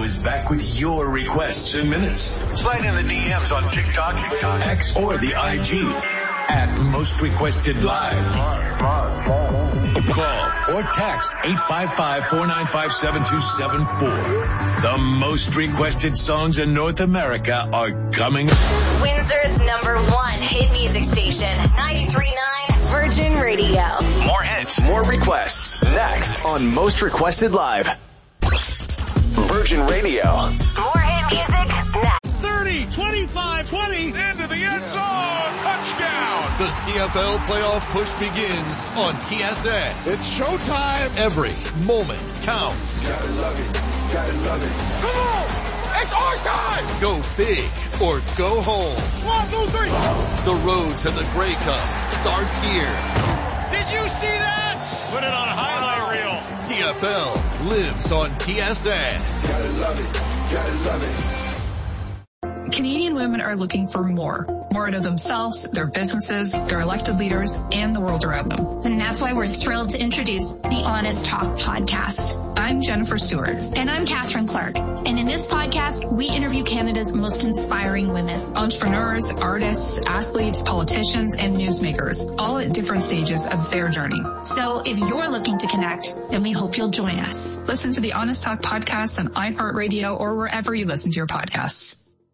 is back with your requests in minutes. Slide in the DMs on TikTok, X, or the IG at Most Requested Live. Call or text 855-495-7274. The most requested songs in North America are coming. Windsor's #1 hit music station, 93.9 Virgin Radio. More hits, more requests. Next on Most Requested Live. Virgin Radio. More hit music next. 30, 25, 20, into the end zone. Touchdown. The CFL playoff push begins on TSN. It's showtime. Every moment counts. Gotta love it. Gotta love it. Come on. It's our time. Go big or go home. 1, 2, 3. The road to the Grey Cup starts here. Did you see that? Put it on a highlight reel. CFL lives on TSN. Gotta love it. Gotta love it. Canadian women are looking for more out of themselves, their businesses, their elected leaders, and the world around them. And that's why we're thrilled to introduce the Honest Talk podcast. I'm Jennifer Stewart. And I'm Catherine Clark. And in this podcast, we interview Canada's most inspiring women. Entrepreneurs, artists, athletes, politicians, and newsmakers, all at different stages of their journey. So if you're looking to connect, then we hope you'll join us. Listen to the Honest Talk podcast on iHeartRadio or wherever you listen to your podcasts.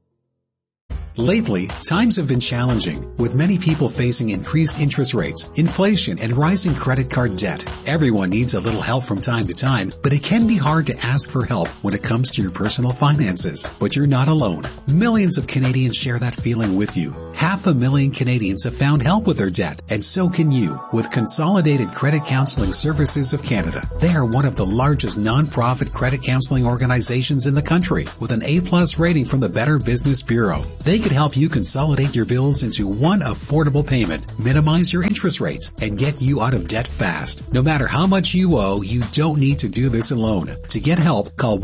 Lately, times have been challenging, with many people facing increased interest rates, inflation, and rising credit card debt. Everyone needs a little help from time to time, but it can be hard to ask for help when it comes to your personal finances. But you're not alone. Millions of Canadians share that feeling with you. 500,000 Canadians have found help with their debt, and so can you, with Consolidated Credit Counseling Services of Canada. They are one of the largest non-profit credit counseling organizations in the country, with an A+ rating from the Better Business Bureau. They could help you consolidate your bills into one affordable payment, minimize your interest rates, and get you out of debt fast. No matter how much you owe, you don't need to do this alone. To get help, call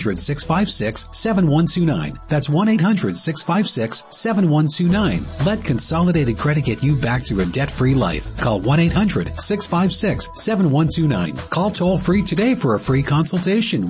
1-800-656-7129. That's 1-800-656-7129. Let Consolidated Credit get you back to a debt-free life. Call 1-800-656-7129. Call toll-free today for a free consultation.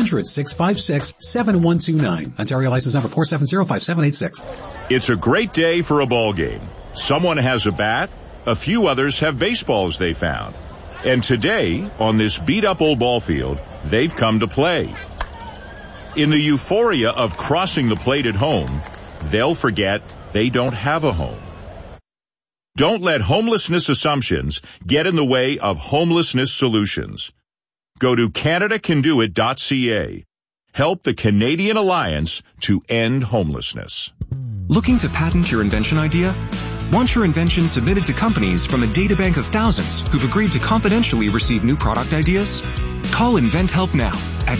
1-800-656-7129. Ontario license number 4705786. It's a great day for a ball game. Someone has a bat, a few others have baseballs they found. And today, on this beat-up old ball field, they've come to play. In the euphoria of crossing the plate at home, they'll forget they don't have a home. Don't let homelessness assumptions get in the way of homelessness solutions. Go to CanadaCanDoIt.ca. Help the Canadian Alliance to end homelessness. Looking to patent your invention idea? Want your invention submitted to companies from a databank of thousands who've agreed to confidentially receive new product ideas? Call InventHelp now at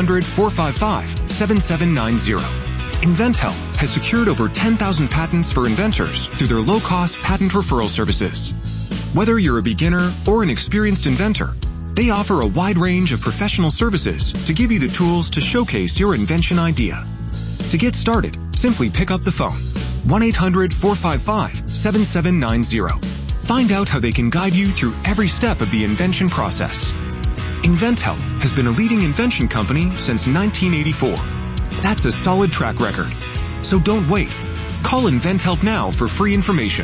1-800-455-7790. InventHelp has secured over 10,000 patents for inventors through their low-cost patent referral services. Whether you're a beginner or an experienced inventor, they offer a wide range of professional services to give you the tools to showcase your invention idea. To get started, simply pick up the phone. 1-800-455-7790. Find out how they can guide you through every step of the invention process. InventHelp has been a leading invention company since 1984. That's a solid track record. So don't wait. Call InventHelp now for free information.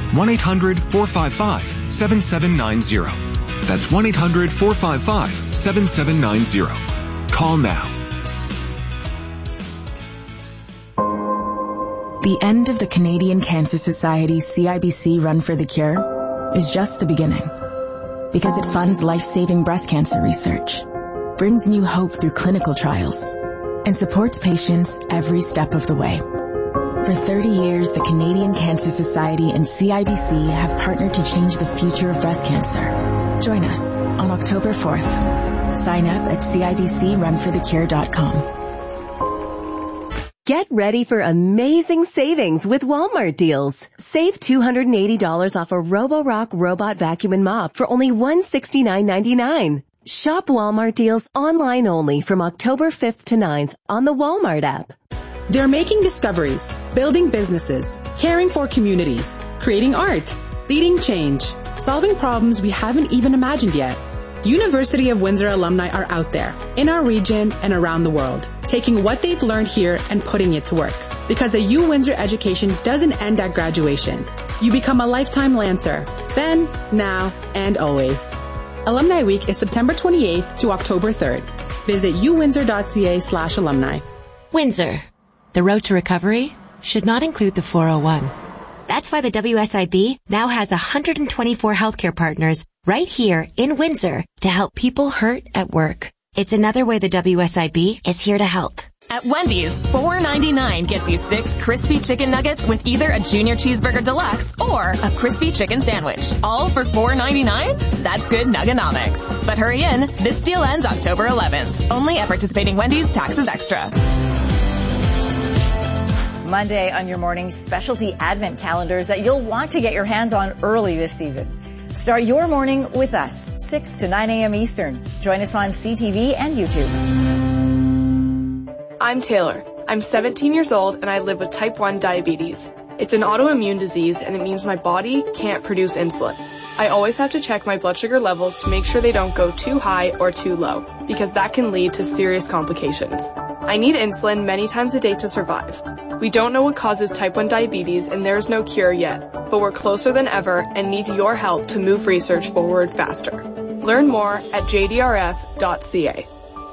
1-800-455-7790. That's 1-800-455-7790. Call now. The end of the Canadian Cancer Society CIBC Run for the Cure is just the beginning, because it funds life-saving breast cancer research, brings new hope through clinical trials, and supports patients every step of the way. For 30 years, the Canadian Cancer Society and CIBC have partnered to change the future of breast cancer. Join us on October 4th. Sign up at CIBCRunForTheCure.com. Get ready for amazing savings with Walmart deals. Save $280 off a Roborock robot vacuum and mop for only $169.99. Shop Walmart deals online only from October 5th to 9th on the Walmart app. They're making discoveries, building businesses, caring for communities, creating art, leading change, solving problems we haven't even imagined yet. University of Windsor alumni are out there, in our region and around the world, taking what they've learned here and putting it to work. Because a UWindsor education doesn't end at graduation. You become a lifetime Lancer. Then, now, and always. Alumni Week is September 28th to October 3rd. Visit uwindsor.ca/alumni. Windsor. The road to recovery should not include the 401. That's why the WSIB now has 124 healthcare partners right here in Windsor to help people hurt at work. It's another way the WSIB is here to help. At Wendy's, $4.99 gets you 6 crispy chicken nuggets with either a Junior Cheeseburger Deluxe or a crispy chicken sandwich. All for $4.99? That's good nuggenomics. But hurry in, this deal ends October 11th. Only at participating Wendy's, taxes extra. Monday on your morning, specialty advent calendars that you'll want to get your hands on early this season. Start your morning with us, 6 to 9 a.m. Eastern. Join us on CTV and YouTube. I'm Taylor. I'm 17 years old and I live with type 1 diabetes. It's an autoimmune disease and it means my body can't produce insulin. I always have to check my blood sugar levels to make sure they don't go too high or too low, because that can lead to serious complications. I need insulin many times a day to survive. We don't know what causes type 1 diabetes and there is no cure yet, but we're closer than ever and need your help to move research forward faster. Learn more at jdrf.ca.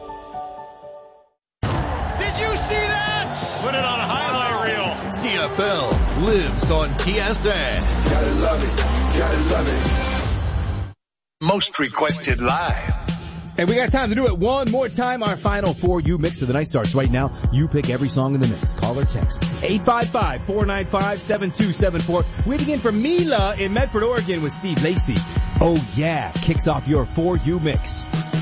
Did you see that? Put it on a highlight reel. CFL lives on TSN. Gotta love it. Gotta love it. Most requested live. And we got time to do it one more time. Our final For You mix of the night starts right now. You pick every song in the mix. Call or text 855-495-7274. We begin from Mila in Medford, Oregon with Steve Lacy. Oh yeah, kicks off your For You mix.